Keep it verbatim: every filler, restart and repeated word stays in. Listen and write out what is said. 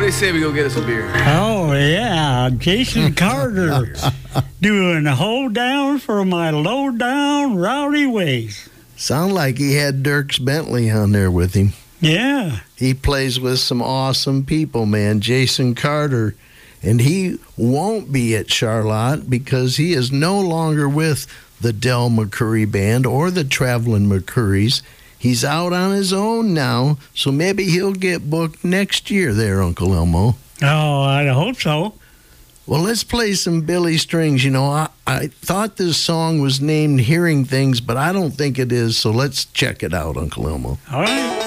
do you say we go get us a beer? Oh, yeah. Jason Carter doing a hold down for my low down rowdy ways. Sound like he had Dierks Bentley on there with him. Yeah. He plays with some awesome people, man. Jason Carter. And he won't be at Charlotte because he is no longer with the Del McCoury Band or the Traveling McCourys. He's out on his own now, so maybe he'll get booked next year there, Uncle Elmo. Oh, I hope so. Well, let's play some Billy Strings. You know, I, I thought this song was named Hearing Things, but I don't think it is, so let's check it out, Uncle Elmo. All right.